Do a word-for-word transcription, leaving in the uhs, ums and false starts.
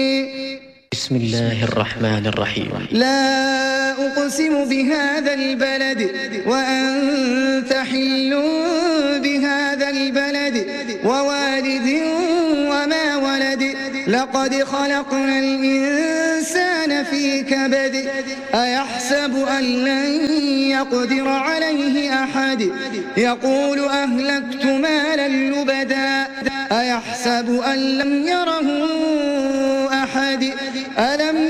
بسم الله الرحمن الرحيم. لا أقسم بهذا البلد وأنت حل بهذا البلد ووالد وما ولد لقد خلقنا الإنسان في كبد أيحسب أن لن يقدر عليه أحد يقول أهلكت مالا لبدا أيحسب أن لم يره أحد ألم